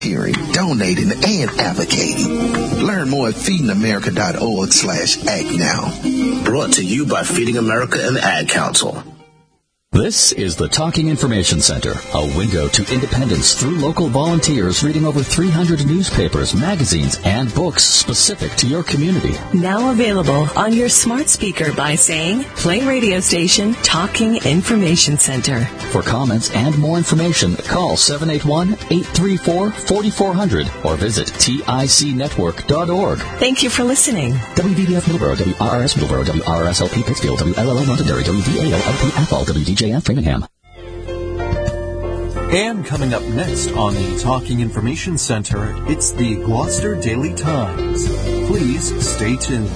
volunteering, donating, and advocating. Learn more at feedingamerica.org/act now. Brought to you by Feeding America and the Ad Council. This is the Talking Information Center, a window to independence through local volunteers reading over 300 newspapers, magazines, and books specific to your community. Now available on your smart speaker by saying, play radio station Talking Information Center. For comments and more information, call 781-834-4400 or visit ticnetwork.org. Thank you for listening. WVDF Middleborough, WRRS Middleborough, WRSLP Pittsfield, WLLO Londonderry, WVAO-LP Athol, WDJF Framingham. And coming up next on the Talking Information Center, it's the Gloucester Daily Times. Please stay tuned.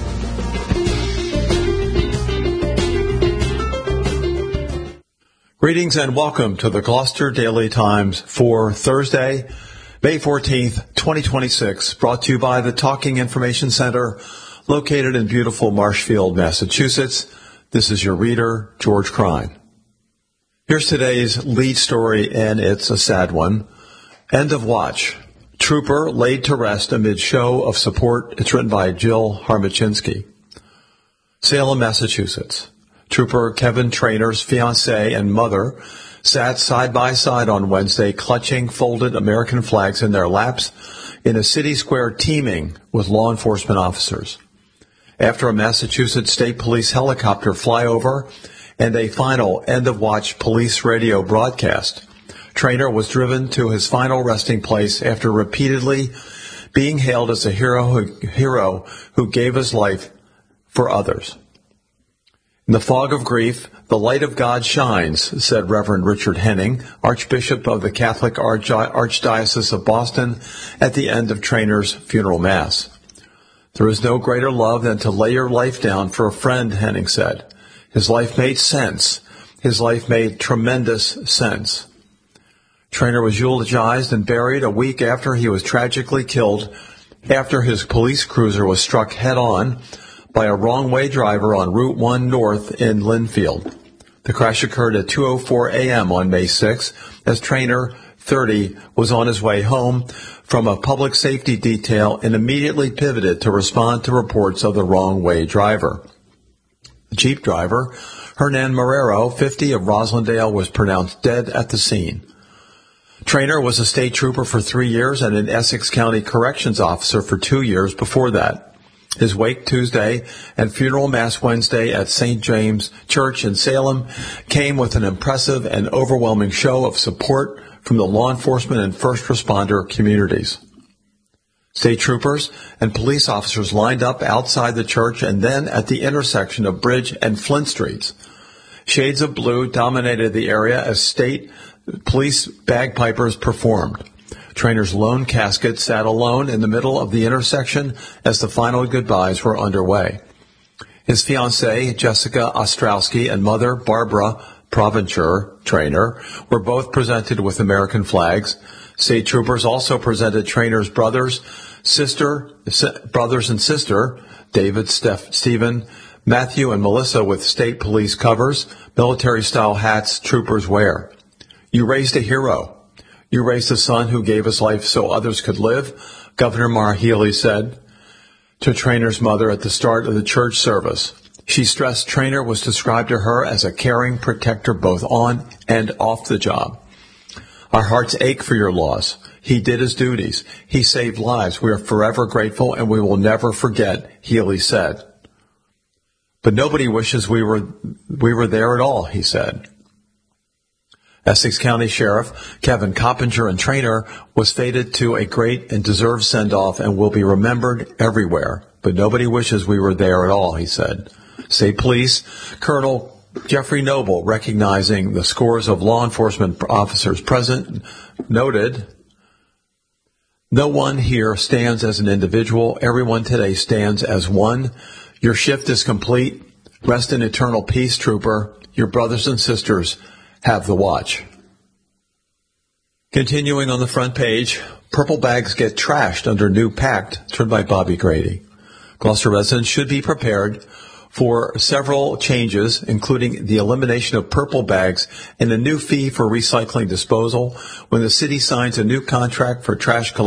Greetings and welcome to the Gloucester Daily Times for Thursday, May 14th, 2026, brought to you by the Talking Information Center, located in beautiful Marshfield, Massachusetts. This is your reader, George Crine. Here's today's lead story, and it's a sad one. End of watch. Trooper laid to rest amid show of support. It's written by Jill Harmachinsky. Salem, Massachusetts. Trooper Kevin Trainor's fiancée and mother sat side by side on Wednesday, clutching folded American flags in their laps in a city square teeming with law enforcement officers. After a Massachusetts State Police helicopter flyover and a final end-of-watch police radio broadcast, Trainor was driven to his final resting place after repeatedly being hailed as a hero who gave his life for others. In the fog of grief, the light of God shines, said Reverend Richard Henning, Archbishop of the Catholic Archdiocese of Boston, at the end of Trainor's funeral mass. There is no greater love than to lay your life down for a friend, Henning said. His life made sense. His life made tremendous sense. Trainor was eulogized and buried a week after he was tragically killed after his police cruiser was struck head-on by a wrong-way driver on Route 1 North in Linfield. The crash occurred at 2:04 a.m. on May 6, as Trainor, 30, was on his way home from a public safety detail and immediately pivoted to respond to reports of the wrong-way driver. The Jeep driver, Hernan Marrero, 50, of Roslindale, was pronounced dead at the scene. Trainor was a state trooper for 3 years and an Essex County corrections officer for 2 years before that. His wake Tuesday and funeral mass Wednesday at St. James Church in Salem came with an impressive and overwhelming show of support from the law enforcement and first responder communities. State troopers and police officers lined up outside the church and then at the intersection of Bridge and Flint Streets. Shades of blue dominated the area as state police bagpipers performed. Trainor's lone casket sat alone in the middle of the intersection as the final goodbyes were underway. His fiancée, Jessica Ostrowski, and mother, Barbara Provencher Trainor, were both presented with American flags. State troopers also presented Trainor's brothers and sister, David, Stephen, Matthew, and Melissa, with state police covers, military-style hats troopers wear. You raised a hero. You raised a son who gave his life so others could live, Governor Maura Healey said to Trainor's mother at the start of the church service. She stressed Trainor was described to her as a caring protector both on and off the job. Our hearts ache for your loss. He did his duties. He saved lives. We are forever grateful and we will never forget, Healey said. But nobody wishes we were there at all, he said. Essex County Sheriff Kevin Coppinger and Trainor was fated to a great and deserved send-off and will be remembered everywhere. But nobody wishes we were there at all, he said. State Police Colonel Jeffrey Noble, recognizing the scores of law enforcement officers present, noted, "No one here stands as an individual. Everyone today stands as one. Your shift is complete. Rest in eternal peace, trooper. Your brothers and sisters have the watch." Continuing on the front page, purple bags get trashed under new pact, turned by Bobby Grady. Gloucester residents should be prepared for several changes, including the elimination of purple bags and a new fee for recycling disposal when the city signs a new contract for trash collection